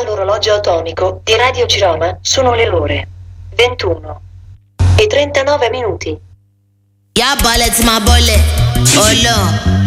Dall'orologio atomico di Radio Ciroma sono le ore 21:39. Yeah, bullets, my bullet. Oh, no.